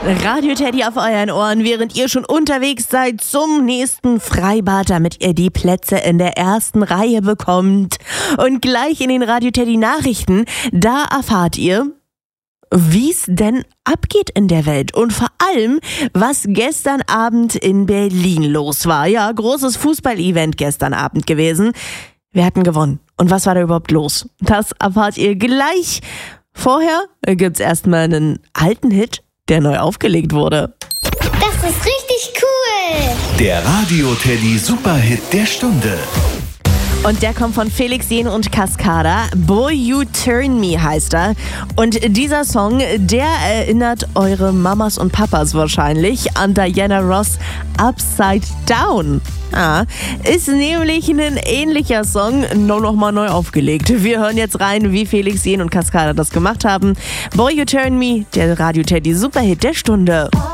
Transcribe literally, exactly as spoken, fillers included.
Radio Teddy auf euren Ohren, während ihr schon unterwegs seid zum nächsten Freibad, damit ihr die Plätze in der ersten Reihe bekommt. Und gleich in den Radio Teddy Nachrichten, da erfahrt ihr, wie es denn abgeht in der Welt und vor allem, was gestern Abend in Berlin los war. Ja, großes Fußball-Event gestern Abend gewesen. Wir hatten gewonnen. Und was war da überhaupt los? Das erfahrt ihr gleich. Vorher gibt's erstmal einen alten Hit, der neu aufgelegt wurde. Das ist richtig cool! Der Radio Teddy Superhit der Stunde. Und der kommt von Felix Jähn und Cascada. Boy You Turn Me heißt er. Und dieser Song, der erinnert eure Mamas und Papas wahrscheinlich an Diana Ross Upside Down. Ah, ist nämlich ein ähnlicher Song, nur noch mal neu aufgelegt. Wir hören jetzt rein, wie Felix Jähn und Cascada das gemacht haben. Boy You Turn Me, der Radio Teddy Superhit der Stunde.